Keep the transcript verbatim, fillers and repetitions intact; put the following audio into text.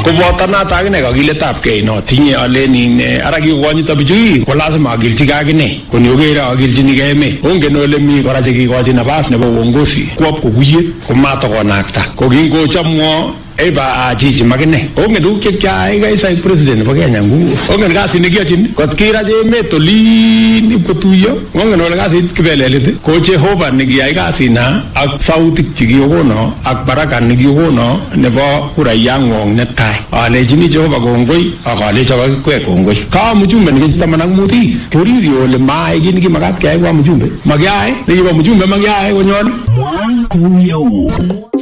koboto noto akine kakiletab kei no tinye alen ara kikonyito bichu ko lazima akilchigei akine konyokere akilchinigei emet ongen ole mi kora chekikochi nafas nebo uongozi kwop kokuyet komatokonakta kokingochamwo eba achichi makine ongen tuguk chekyai kaisai president nebo Kenya nguvu ongen kasit nekiyochin kot kirach emet olin ipkotuyo ongen ole kasit kibelelit ko Jehova nekiyai kasina ak sautik chekiyokono ak baraka nekiyokono nebo kurayang'ong netai alechini Jehova kongoi ak alecho kakikwek kongoi ka mjumbe nekit taman ak mut koriri ole maai kit nekimakat keyai kwa mjumbe makiyai nekibo mjumbe makiyai konyon